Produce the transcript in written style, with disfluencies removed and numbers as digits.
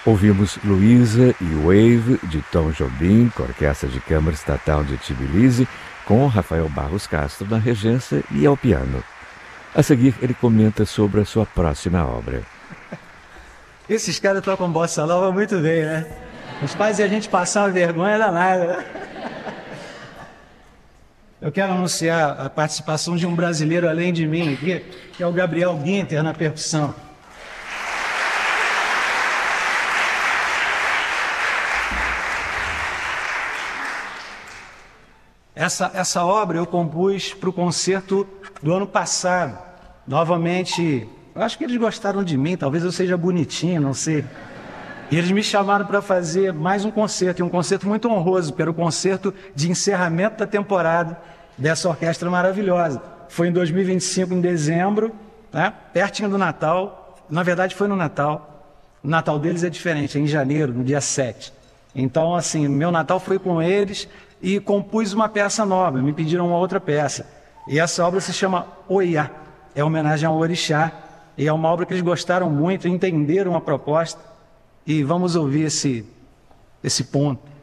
Ouvimos Luísa e Wave, de Tom Jobim, com a Orquestra de Câmara Estatal de Tbilisi, com Rafael Barros Castro na regência e ao piano. A seguir, ele comenta sobre a sua próxima obra. Esses caras tocam bossa nova muito bem, né? Os pais e a gente passar uma vergonha danada, né? Eu quero anunciar a participação de um brasileiro além de mim aqui, que é o Gabriel Guinter na percussão. Essa obra eu compus para o concerto do ano passado. Novamente, eu acho que eles gostaram de mim, talvez eu seja bonitinho, não sei. E eles me chamaram para fazer mais um concerto, e um concerto muito honroso, que era o concerto de encerramento da temporada dessa orquestra maravilhosa. Foi em 2025, em dezembro, né? Pertinho do Natal. Na verdade, foi no Natal. O Natal deles é diferente, é em janeiro, no dia 7. Então, assim, meu Natal foi com eles e compus uma peça nova, me pediram uma outra peça. E essa obra se chama Oiá, é homenagem ao Orixá, e é uma obra que eles gostaram muito, entenderam a proposta, e vamos ouvir esse ponto.